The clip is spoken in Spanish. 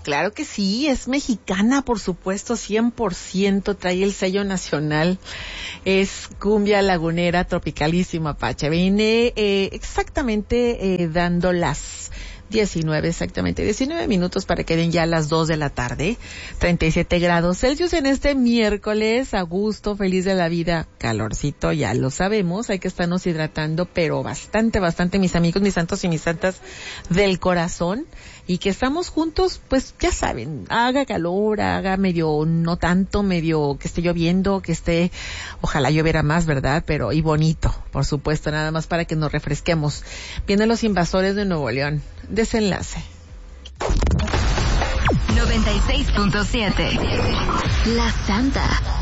Claro que sí, es mexicana, por supuesto, 100%, trae el sello nacional. Es cumbia lagunera tropicalísima, Pacha. Viene exactamente dando las 19 minutos para que den ya las 2 de la tarde. 37 grados Celsius en este miércoles, a gusto, feliz de la vida, calorcito, ya lo sabemos, hay que estarnos hidratando, pero bastante, mis amigos, mis santos y mis santas del corazón, y que estamos juntos, pues ya saben, haga calor, haga medio, no tanto, medio que esté lloviendo, que esté, ojalá lloviera más, ¿verdad? Pero, y bonito, por supuesto, nada más para que nos refresquemos. Vienen los invasores de Nuevo León. Desenlace. 96.7. La Santa.